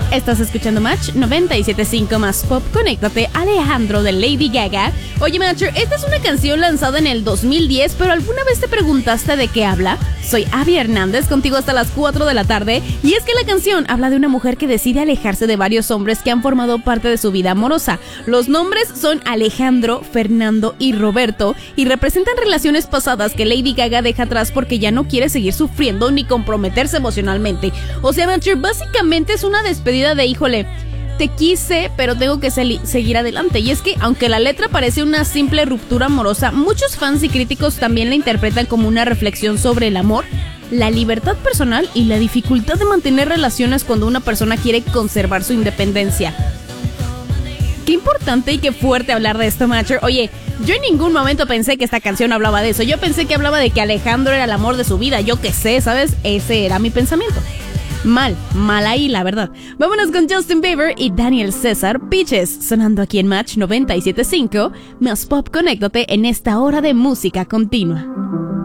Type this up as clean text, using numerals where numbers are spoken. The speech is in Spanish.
Estás escuchando Match 97.5 más Pop. Conéctate, Alejandro de Lady Gaga. Oye, Matcher, esta es una canción lanzada en el 2010, pero ¿alguna vez te preguntaste de qué habla? Soy Abby Hernández, contigo hasta las 4 de la tarde, y es que la canción habla de una mujer que decide alejarse de varios hombres que han formado parte de su vida amorosa. Los nombres son Alejandro, Fernando y Roberto, y representan relaciones pasadas que Lady Gaga deja atrás porque ya no quiere seguir sufriendo ni comprometerse emocionalmente. O sea, Matcher, básicamente es una despedida de híjole, te quise, pero tengo que seguir adelante. Y es que, aunque la letra parece una simple ruptura amorosa, muchos fans y críticos también la interpretan como una reflexión sobre el amor, la libertad personal y la dificultad de mantener relaciones cuando una persona quiere conservar su independencia. Qué importante y qué fuerte hablar de esto, Matcher. Oye, yo en ningún momento pensé que esta canción hablaba de eso. Yo pensé que hablaba de que Alejandro era el amor de su vida. Yo qué sé, ¿sabes? Ese era mi pensamiento. Mal ahí, la verdad. Vámonos con Justin Bieber y Daniel César, Peaches, sonando aquí en Match 97.5, más Pop. Conéctate en esta hora de música continua.